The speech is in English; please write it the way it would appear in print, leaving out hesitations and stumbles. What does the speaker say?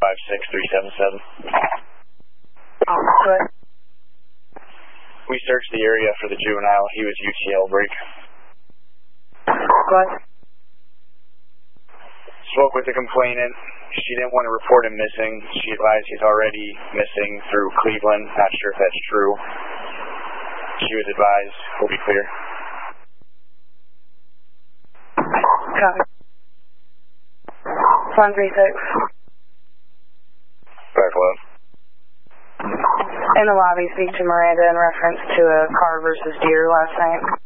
56377. Good. We searched the area for the juvenile. He was UTL break. Good. Spoke with the complainant. She didn't want to report him missing. She advised he's already missing through Cleveland. Not sure if that's true. She was advised. We'll be clear. Copy. 136. Back low. In the lobby, speak to Miranda in reference to a car versus deer last night.